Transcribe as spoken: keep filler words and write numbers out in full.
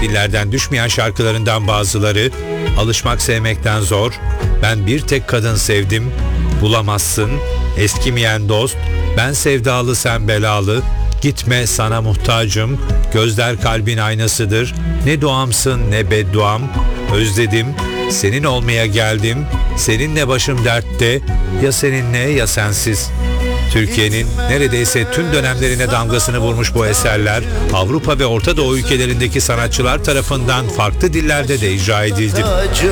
dillerden düşmeyen şarkılarından bazıları: Alışmak sevmekten zor, Ben bir tek kadın sevdim, Bulamazsın, Eskimeyen dost, Ben sevdalı sen belalı, Gitme sana muhtacım, Gözler kalbin aynasıdır, Ne duamsın ne bedduam, Özledim, Senin olmaya geldim, Seninle başım dertte, Ya seninle ya sensiz. Türkiye'nin neredeyse tüm dönemlerine damgasını vurmuş bu eserler Avrupa ve Orta Doğu ülkelerindeki sanatçılar tarafından farklı dillerde de icra edildi.